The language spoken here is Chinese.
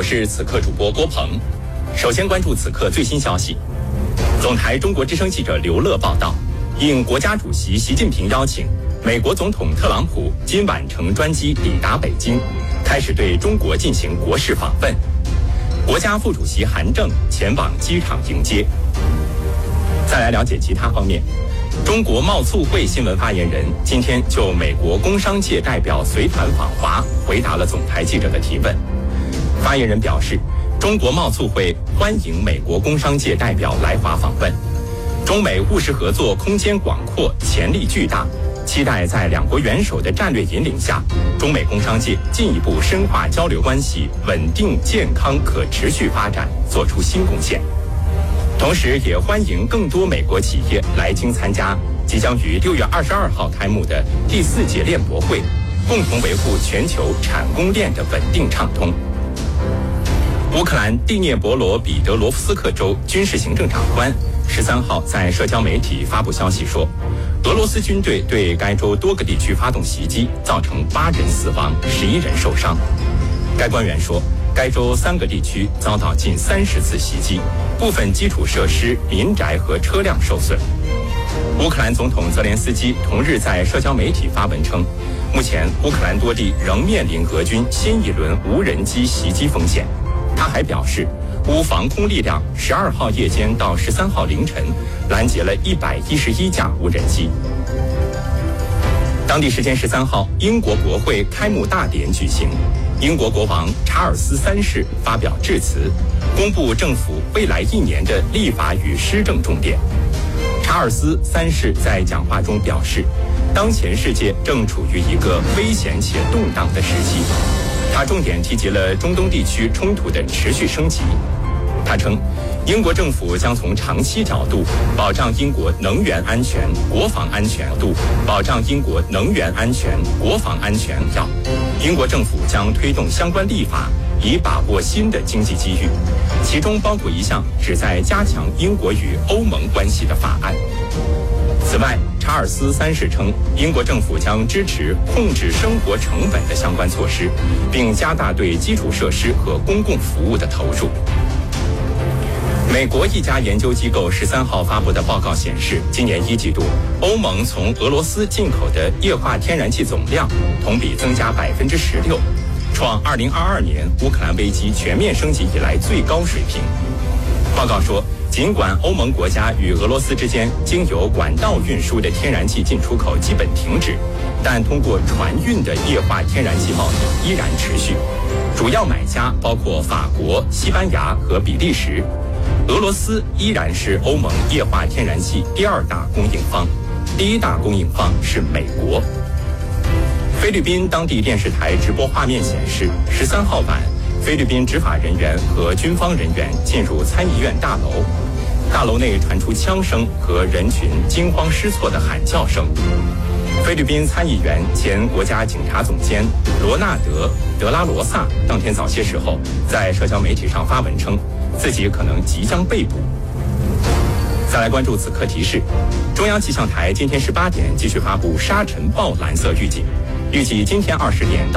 是此刻主播郭鹏。首先关注此刻最新消息。总台中国之声记者刘乐报道，应国家主席习近平邀请，美国总统特朗普今晚乘专机抵达北京，开始对中国进行国事访问。国家副主席韩正前往机场迎接。再来了解其他方面。中国贸促会新闻发言人今天就美国工商界代表随团访华回答了总台记者的提问。发言人表示，中国贸促会欢迎美国工商界代表来华访问，中美务实合作空间广阔，潜力巨大，期待在两国元首的战略引领下，中美工商界进一步深化交流关系，稳定、健康、可持续发展做出新贡献。同时也欢迎更多美国企业来京参加即将于6月22号开幕的第4届链博会，共同维护全球产供链的稳定畅通。乌克兰第聂伯罗彼得罗夫斯克州军事行政长官13号在社交媒体发布消息说，俄罗斯军队对该州多个地区发动袭击，造成8人死亡，11人受伤。该官员说，该州3个地区遭到近30次袭击，部分基础设施、民宅和车辆受损。乌克兰总统泽连斯基同日在社交媒体发文称，目前乌克兰多地仍面临俄军新一轮无人机袭击风险。他还表示，乌防空力量12号夜间到13号凌晨拦截了111架无人机。当地时间13号，英国国会开幕大典举行，英国国王查尔斯3世发表致辞，公布政府未来1年的立法与施政重点。查尔斯3世在讲话中表示，当前世界正处于一个危险且动荡的时期。他重点提及了中东地区冲突的持续升级。他称，英国政府将从长期角度保障英国能源安全、国防安全保障英国能源安全、国防安全要。英国政府将推动相关立法，以把握新的经济机遇，其中包括一项旨在加强英国与欧盟关系的法案。此外，查尔斯3世称，英国政府将支持控制生活成本的相关措施，并加大对基础设施和公共服务的投入。美国一家研究机构13号发布的报告显示，今年1季度，欧盟从俄罗斯进口的液化天然气总量同比增加16%，创2022年乌克兰危机全面升级以来最高水平。报告说，尽管欧盟国家与俄罗斯之间经由管道运输的天然气进出口基本停止，但通过船运的液化天然气贸易依然持续。主要买家包括法国、西班牙和比利时。俄罗斯依然是欧盟液化天然气第2大供应方，第1大供应方是美国。菲律宾当地电视台直播画面显示，13号晚，菲律宾执法人员和军方人员进入参议院大楼，大楼内传出枪声和人群惊慌失措的喊叫声。菲律宾参议员兼国家警察总监罗纳德·德拉罗萨当天早些时候在社交媒体上发文称，自己可能即将被捕。再来关注此刻提示，中央气象台今天18点继续发布沙尘暴蓝色预警，预计今天20点到